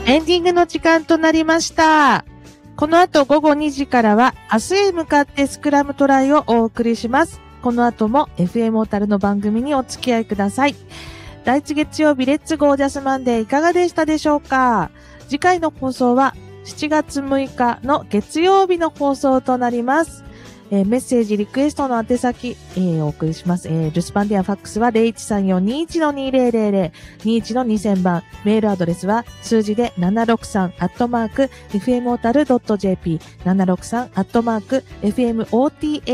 エンディングの時間となりました。この後午後2時からは明日へ向かってスクラムトライをお送りします。この後も FM 小樽の番組にお付き合いください。第1月曜日レッツゴージャスマンデーいかがでしたでしょうか。次回の放送は7月6日の月曜日の放送となります。メッセージ、リクエストの宛先、お送りします。留守番電話ファックスは 0134-21-2000、21-2000番。メールアドレスは数字で763@fmota.jp、763@fmota